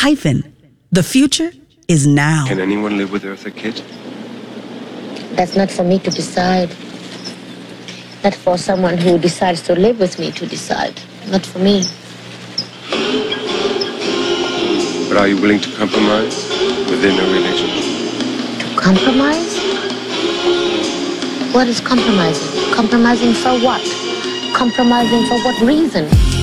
The future is now. Can anyone live with Eartha Kitt? That's not for me to decide. Not for someone who decides to live with me to decide. Not for me. But are you willing to compromise within a religion? To compromise? What is compromising? Compromising for what? Compromising for what reason?